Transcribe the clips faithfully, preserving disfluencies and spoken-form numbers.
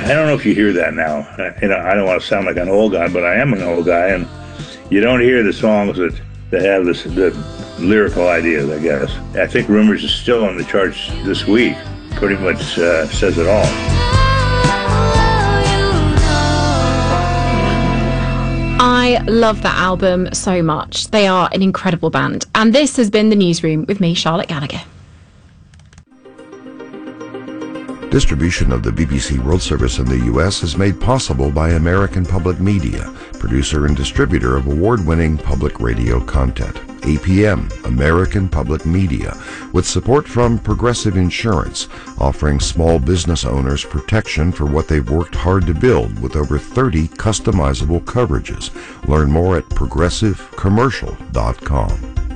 I don't know if you hear that now. I, you know, I don't want to sound like an old guy, but I am an old guy, and you don't hear the songs that, that have this the lyrical ideas, I guess. I think Rumors is still on the charts this week. Pretty much uh, says it all. I love that album so much. They are an incredible band. And this has been The Newsroom with me, Charlotte Gallagher. Distribution of the B B C World Service in the U S is made possible by American Public Media, producer and distributor of award-winning public radio content. A P M, American Public Media, with support from Progressive Insurance, offering small business owners protection for what they've worked hard to build with over thirty customizable coverages. Learn more at progressive commercial dot com.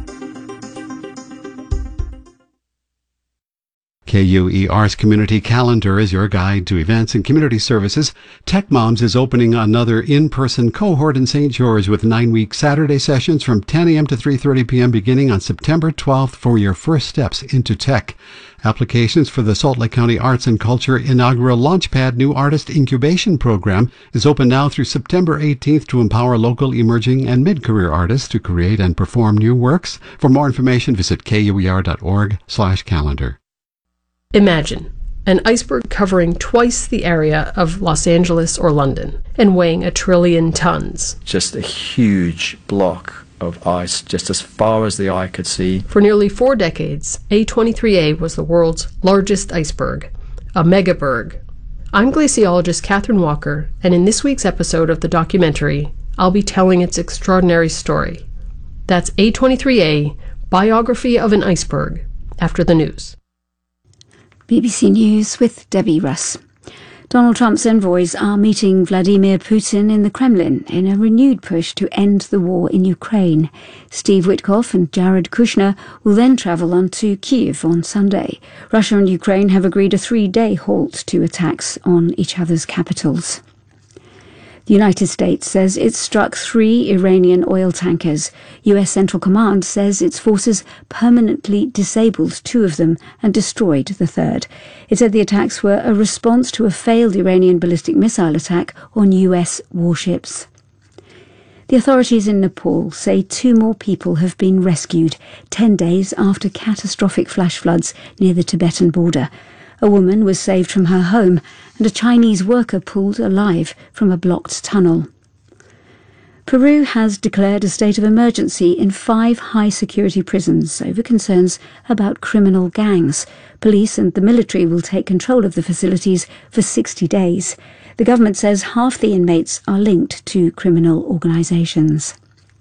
K U E R's Community Calendar is your guide to events and community services. Tech Moms is opening another in-person cohort in Saint George with nine-week Saturday sessions from ten a.m. to three thirty p.m. beginning on September twelfth for your first steps into tech. Applications for the Salt Lake County Arts and Culture inaugural Launchpad New Artist Incubation Program is open now through September eighteenth to empower local emerging and mid-career artists to create and perform new works. For more information, visit kuer.org slash calendar. Imagine an iceberg covering twice the area of Los Angeles or London and weighing a trillion tons. Just a huge block of ice, just as far as the eye could see. For nearly four decades, A twenty-three A was the world's largest iceberg, a megaberg. I'm glaciologist Catherine Walker, and in this week's episode of the documentary, I'll be telling its extraordinary story. That's A twenty-three A, Biography of an Iceberg, after the news. B B C News with Debbie Russ. Donald Trump's envoys are meeting Vladimir Putin in the Kremlin in a renewed push to end the war in Ukraine. Steve Witkoff and Jared Kushner will then travel on to Kyiv on Sunday. Russia and Ukraine have agreed a three-day halt to attacks on each other's capitals. The United States says it struck three Iranian oil tankers. U S Central Command says its forces permanently disabled two of them and destroyed the third. It said the attacks were a response to a failed Iranian ballistic missile attack on U S warships. The authorities in Nepal say two more people have been rescued ten days after catastrophic flash floods near the Tibetan border. A woman was saved from her home and a Chinese worker pulled alive from a blocked tunnel. Peru has declared a state of emergency in five high-security prisons over concerns about criminal gangs. Police and the military will take control of the facilities for sixty days. The government says half the inmates are linked to criminal organisations.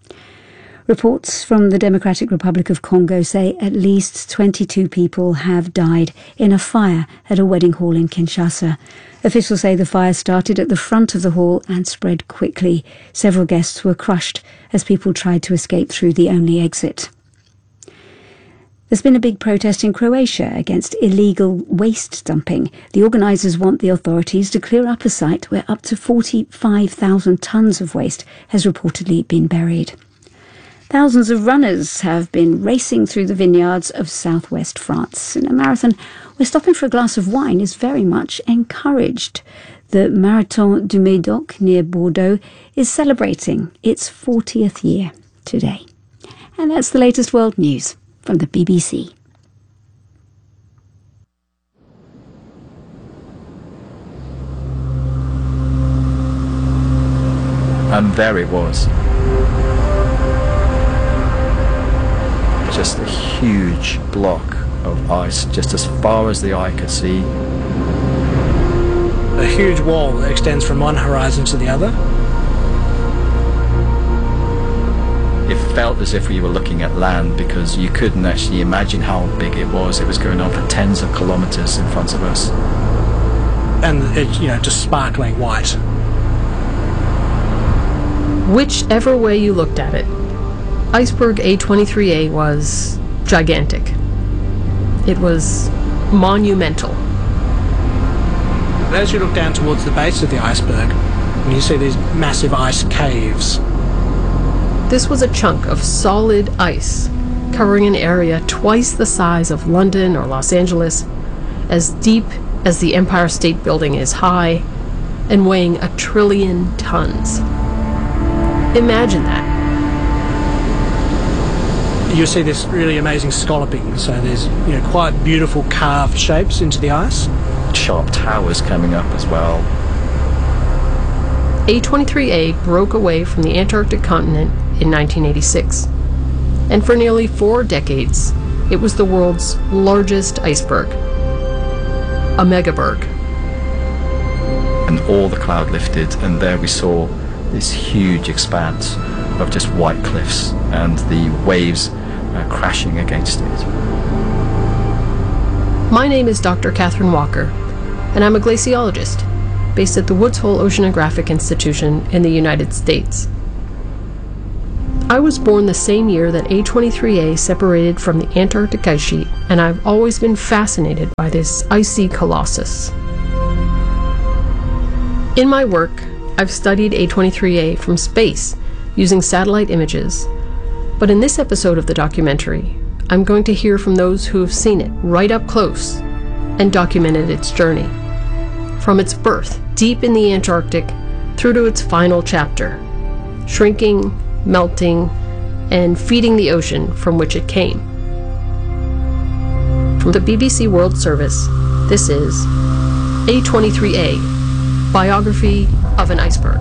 Reports from the Democratic Republic of Congo say at least twenty-two people have died in a fire at a wedding hall in Kinshasa. Officials say the fire started at the front of the hall and spread quickly. Several guests were crushed as people tried to escape through the only exit. There's been a big protest in Croatia against illegal waste dumping. The organisers want the authorities to clear up a site where up to forty-five thousand tonnes of waste has reportedly been buried. Thousands of runners have been racing through the vineyards of southwest France in a marathon where stopping for a glass of wine is very much encouraged. The Marathon du Médoc near Bordeaux is celebrating its fortieth year today. And that's the latest world news from the B B C. And there it was. Just a huge block of ice, just as far as the eye could see. A huge wall that extends from one horizon to the other. It felt as if we were looking at land because you couldn't actually imagine how big it was. It was going on for tens of kilometres in front of us. And it, you know, just sparkling white. Whichever way you looked at it, Iceberg A twenty-three A was gigantic. It was monumental. And as you look down towards the base of the iceberg, you see these massive ice caves. This was a chunk of solid ice covering an area twice the size of London or Los Angeles, as deep as the Empire State Building is high, and weighing a trillion tons. Imagine that. You see this really amazing scalloping, so there's you know quite beautiful carved shapes into the ice. Sharp towers coming up as well. A twenty-three A broke away from the Antarctic continent in nineteen eighty-six, and for nearly four decades, it was the world's largest iceberg, a megaberg. And all the cloud lifted, and there we saw this huge expanse of just white cliffs and the waves uh, crashing against it. My name is Doctor Catherine Walker, and I'm a glaciologist based at the Woods Hole Oceanographic Institution in the United States. I was born the same year that A twenty-three A separated from the Antarctic ice sheet, and I've always been fascinated by this icy colossus. In my work, I've studied A twenty-three A from space using satellite images, but in this episode of the documentary, I'm going to hear from those who have seen it right up close and documented its journey. From its birth deep in the Antarctic through to its final chapter, shrinking, melting, and feeding the ocean from which it came. From the B B C World Service, this is A twenty-three A, Biography of an Iceberg.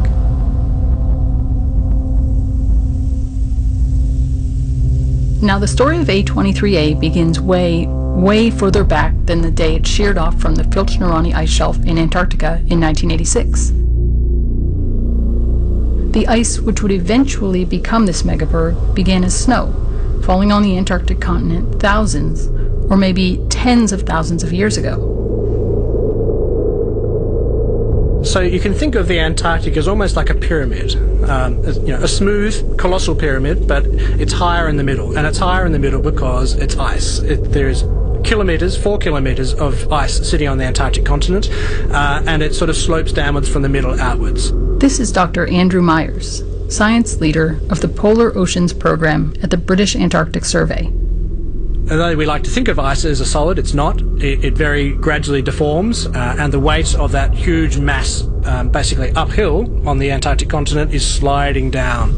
Now, the story of A twenty-three A begins way, way further back than the day it sheared off from the Filchnerani ice shelf in Antarctica in nineteen eighty-six. The ice which would eventually become this megaberg began as snow, falling on the Antarctic continent thousands, or maybe tens of thousands of years ago. So you can think of the Antarctic as almost like a pyramid, um, as, you know, a smooth, colossal pyramid, but it's higher in the middle, and it's higher in the middle because it's ice. It, there's kilometres, four kilometres of ice sitting on the Antarctic continent, uh, and it sort of slopes downwards from the middle outwards. This is Doctor Andrew Myers, science leader of the Polar Oceans Program at the British Antarctic Survey. Although we like to think of ice as a solid, it's not. It, it very gradually deforms, uh, and the weight of that huge mass, um, basically uphill on the Antarctic continent, is sliding down.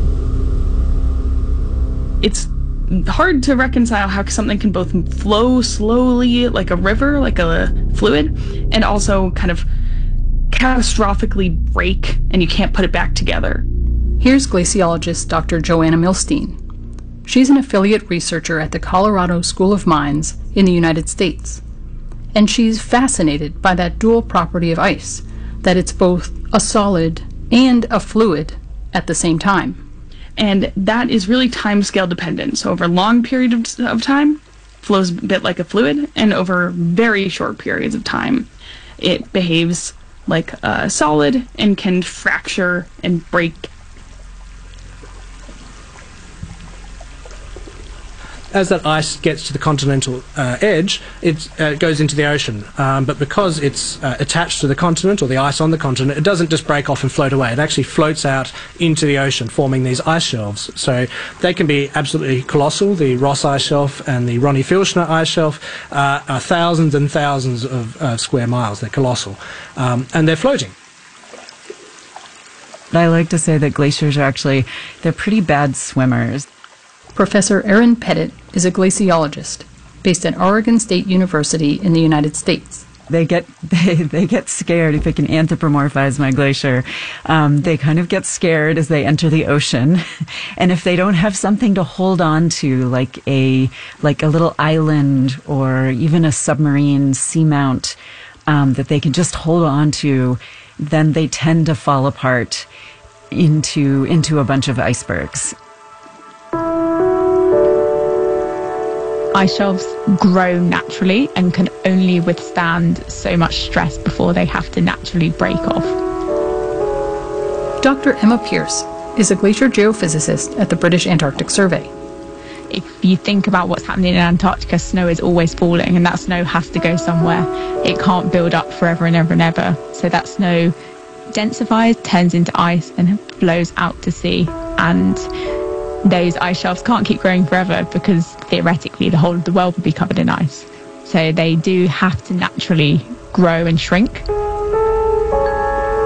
It's hard to reconcile how something can both flow slowly like a river, like a fluid, and also kind of catastrophically break and you can't put it back together. Here's glaciologist Doctor Joanna Milstein. She's an affiliate researcher at the Colorado School of Mines in the United States, and she's fascinated by that dual property of ice, that it's both a solid and a fluid at the same time. And that is really time scale dependent. So over a long period of, of time, flows a bit like a fluid, and over very short periods of time, it behaves like a solid and can fracture and break. As that ice gets to the continental uh, edge, it uh, goes into the ocean. Um, but because it's uh, attached to the continent, or the ice on the continent, it doesn't just break off and float away. It actually floats out into the ocean, forming these ice shelves. So they can be absolutely colossal. The Ross Ice Shelf and the Ronnie Filchner Ice Shelf uh, are thousands and thousands of uh, square miles. They're colossal. Um, and they're floating. I like to say that glaciers are actually, they're pretty bad swimmers. Professor Erin Pettit is a glaciologist based at Oregon State University in the United States. They get they, they get scared, if I can anthropomorphize my glacier. Um, they kind of get scared as they enter the ocean, and if they don't have something to hold on to, like a like a little island or even a submarine seamount um, that they can just hold on to, then they tend to fall apart into into a bunch of icebergs. Ice shelves grow naturally and can only withstand so much stress before they have to naturally break off. Doctor Emma Pierce is a glacier geophysicist at the British Antarctic Survey. If you think about what's happening in Antarctica, snow is always falling, and that snow has to go somewhere. It can't build up forever and ever and ever. So that snow densifies, turns into ice, and flows out to sea. And those ice shelves can't keep growing forever because theoretically the whole of the world would be covered in ice. So they do have to naturally grow and shrink.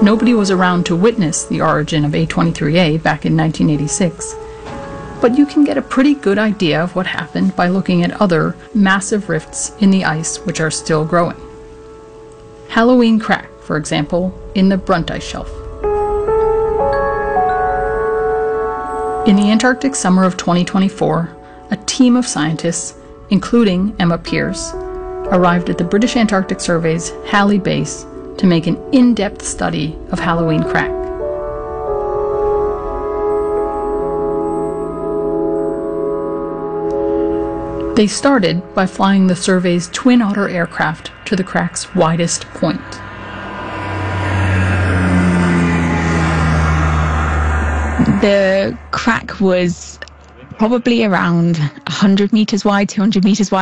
Nobody was around to witness the origin of A twenty-three A back in nineteen eighty-six, but you can get a pretty good idea of what happened by looking at other massive rifts in the ice which are still growing. Halloween Crack, for example, in the Brunt Ice Shelf. In the Antarctic summer of twenty twenty-four, a team of scientists, including Emma Pierce, arrived at the British Antarctic Survey's Halley Base to make an in-depth study of Halloween Crack. They started by flying the survey's Twin Otter aircraft to the crack's widest point. The crack was probably around one hundred meters wide, two hundred meters wide.